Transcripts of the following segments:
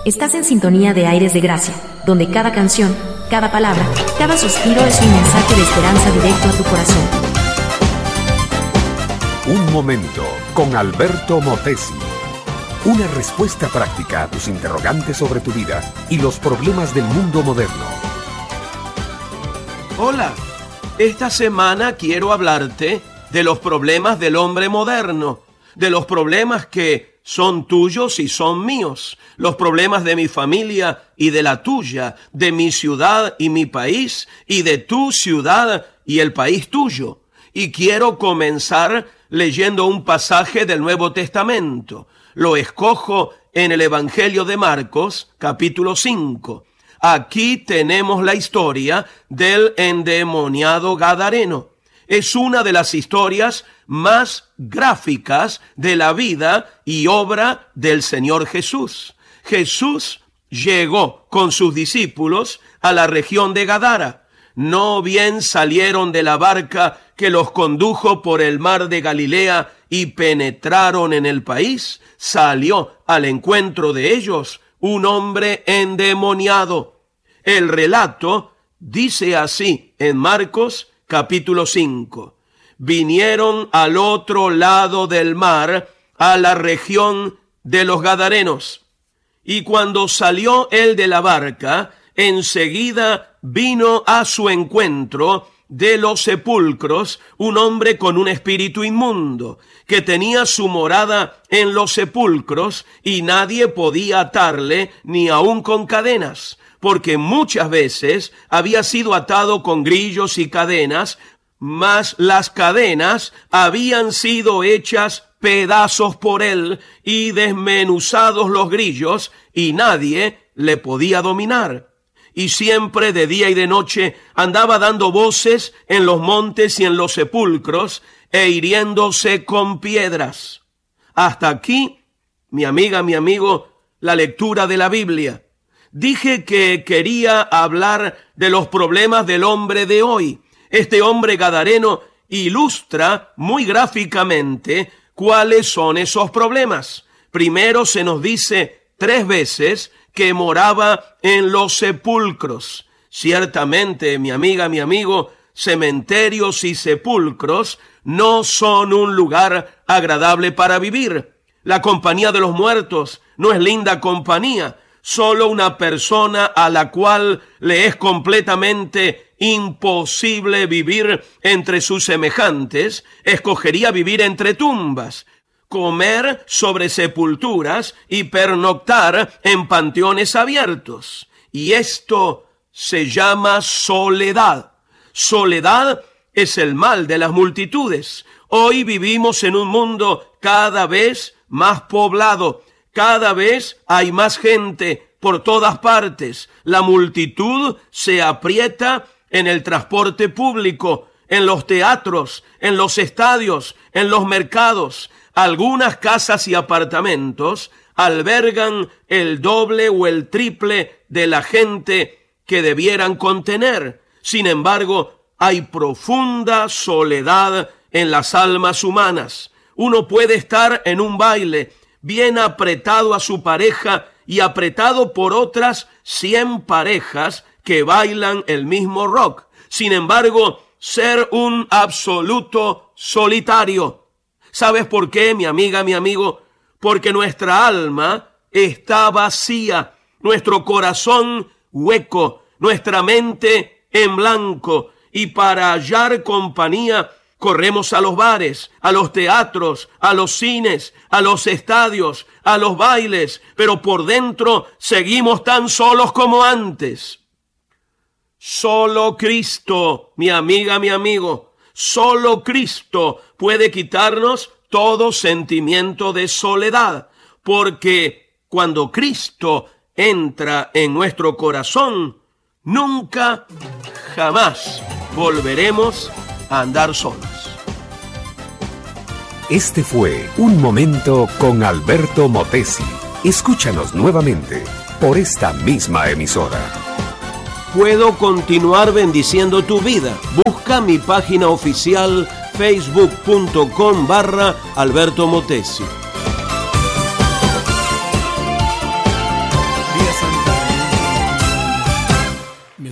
Estás en sintonía de Aires de Gracia, donde cada canción, cada palabra, cada suspiro es un mensaje de esperanza directo a tu corazón. Un momento con Alberto Motesi. Una respuesta práctica a tus interrogantes sobre tu vida y los problemas del mundo moderno. Hola, esta semana quiero hablarte de los problemas del hombre moderno, de los problemas que son tuyos y son míos, los problemas de mi familia y de la tuya, de mi ciudad y mi país, y de tu ciudad y el país tuyo. Y quiero comenzar leyendo un pasaje del Nuevo Testamento. Lo escojo en el Evangelio de Marcos, capítulo 5. Aquí tenemos la historia del endemoniado gadareno. Es una de las historias más gráficas de la vida y obra del Señor Jesús. Jesús llegó con sus discípulos a la región de Gadara. No bien salieron de la barca que los condujo por el mar de Galilea y penetraron en el país, salió al encuentro de ellos un hombre endemoniado. El relato dice así en Marcos capítulo 5. Vinieron al otro lado del mar, a la región de los Gadarenos. Y cuando salió él de la barca, enseguida vino a su encuentro de los sepulcros un hombre con un espíritu inmundo, que tenía su morada en los sepulcros, y nadie podía atarle ni aun con cadenas, porque muchas veces había sido atado con grillos y cadenas, mas las cadenas habían sido hechas pedazos por él y desmenuzados los grillos, y nadie le podía dominar. Y siempre de día y de noche andaba dando voces en los montes y en los sepulcros, e hiriéndose con piedras. Hasta aquí, mi amiga, mi amigo, la lectura de la Biblia. Dije que quería hablar de los problemas del hombre de hoy. Este hombre gadareno ilustra muy gráficamente cuáles son esos problemas. Primero se nos dice 3 veces que moraba en los sepulcros. Ciertamente, mi amiga, mi amigo, cementerios y sepulcros no son un lugar agradable para vivir. La compañía de los muertos no es linda compañía. Solo una persona a la cual le es completamente imposible vivir entre sus semejantes escogería vivir entre tumbas, comer sobre sepulturas y pernoctar en panteones abiertos. Y esto se llama soledad. Soledad es el mal de las multitudes. Hoy vivimos en un mundo cada vez más poblado. Cada vez hay más gente por todas partes. La multitud se aprieta en el transporte público, en los teatros, en los estadios, en los mercados. Algunas casas y apartamentos albergan el doble o el triple de la gente que debieran contener. Sin embargo, hay profunda soledad en las almas humanas. Uno puede estar en un baile bien apretado a su pareja y apretado por otras 100 parejas que bailan el mismo rock. Sin embargo, ser un absoluto solitario. ¿Sabes por qué, mi amiga, mi amigo? Porque nuestra alma está vacía, nuestro corazón hueco, nuestra mente en blanco, y para hallar compañía corremos a los bares, a los teatros, a los cines, a los estadios, a los bailes, pero por dentro seguimos tan solos como antes. Solo Cristo, mi amiga, mi amigo, solo Cristo puede quitarnos todo sentimiento de soledad, porque cuando Cristo entra en nuestro corazón, nunca, jamás volveremos a andar solos. Este fue Un Momento con Alberto Motesi. Escúchanos nuevamente por esta misma emisora. Puedo continuar bendiciendo tu vida. Busca mi página oficial facebook.com/Alberto Motesi.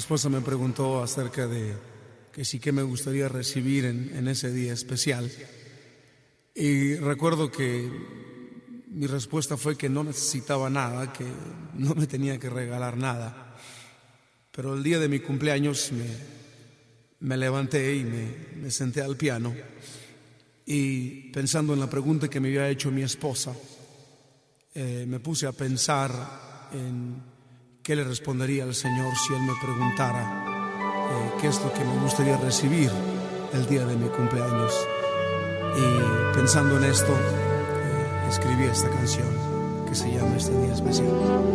esposa me preguntó acerca de que sí que me gustaría recibir en ese día especial. Y recuerdo que mi respuesta fue que no necesitaba nada, que no me tenía que regalar nada. Pero el día de mi cumpleaños me levanté y me senté al piano y pensando en la pregunta que me había hecho mi esposa, me puse a pensar en qué le respondería al Señor si Él me preguntara qué es lo que me gustaría recibir el día de mi cumpleaños. Y pensando en esto, escribí esta canción que se llama Este Día Especial.